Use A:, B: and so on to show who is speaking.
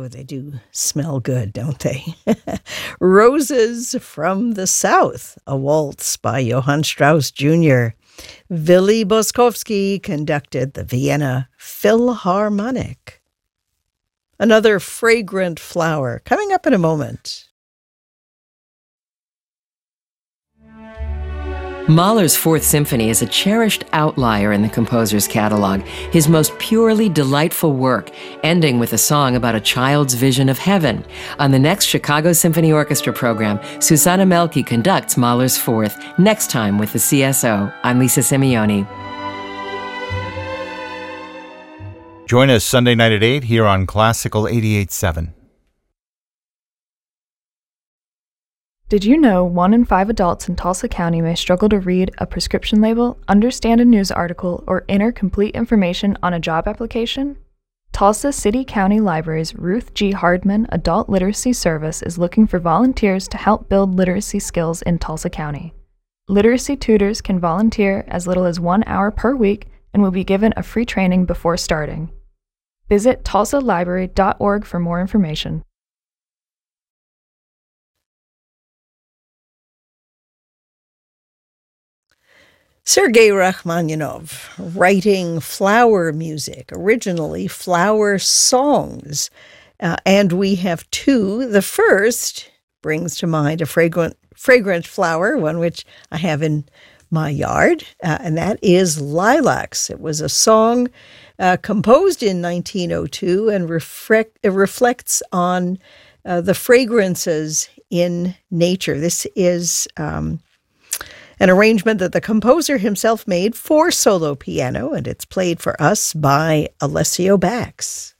A: Oh, they do smell good, don't they? Roses from the South, a waltz by Johann Strauss Jr. Willy Boskowski conducted the Vienna Philharmonic. Another fragrant flower coming up in a moment.
B: Mahler's Fourth Symphony is a cherished outlier in the composer's catalog, his most purely delightful work, ending with a song about a child's vision of heaven. On the next Chicago Symphony Orchestra program, Susanna Melke conducts Mahler's Fourth, next time with the CSO. I'm Lisa Simeoni.
C: Join us Sunday night at 8 here on Classical 88.7.
D: Did you know 1 in 5 adults in Tulsa County may struggle to read a prescription label, understand a news article, or enter complete information on a job application? Tulsa City County Library's Ruth G. Hardman Adult Literacy Service is looking for volunteers to help build literacy skills in Tulsa County. Literacy tutors can volunteer as little as 1 hour per week and will be given a free training before starting. Visit tulsalibrary.org for more information.
A: Sergei Rachmaninoff, writing flower music, originally flower songs. And we have two. The first brings to mind a fragrant flower, one which I have in my yard, and that is Lilacs. It was a song composed in 1902 and reflects on the fragrances in nature. This is an arrangement that the composer himself made for solo piano, and it's played for us by Alessio Bax.